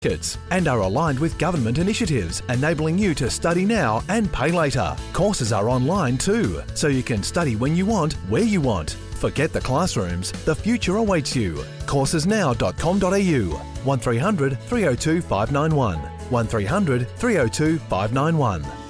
and are aligned with government initiatives, enabling you to study now and pay later. Courses are online too, so you can study when you want, where you want. Forget the classrooms, the future awaits you. Coursesnow.com.au 1300 302 591 1300 302 591.